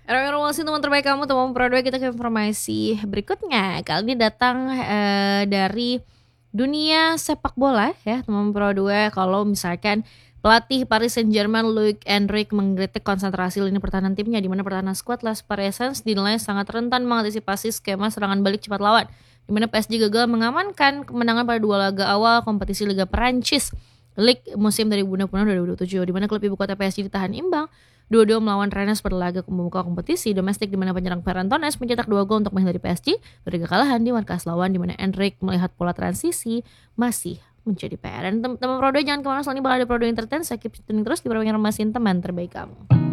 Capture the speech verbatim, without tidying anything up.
Informasi teman terbaik kamu, teman Pro dua, kita ke informasi berikutnya. Kali ini datang eh, dari dunia sepak bola ya, teman Pro dua. Kalau misalkan pelatih Paris Saint-Germain Luis Enrique mengkritik konsentrasi lini pertahanan timnya, di mana pertahanan skuad Las Parisiens dinilai sangat rentan mengantisipasi skema serangan balik cepat lawan, di mana P S G gagal mengamankan kemenangan pada dua laga awal kompetisi Liga Perancis League musim dua ribu dua puluh enam dua ribu dua puluh tujuh, di mana klub ibu kota P S G ditahan imbang dua-dua melawan Rennes pada laga pembuka kompetisi domestik, di mana penyerang Ferran Torres mencetak dua gol untuk menghindari P S G dari kekalahan di markas lawan, di mana Enrique melihat pola transisi masih menjadi P R. Dan teman-teman Pro dua jangan kemana, soalnya bakal ada Pro dua Entertain. Saya keep tuning terus di informasi teman terbaik kamu.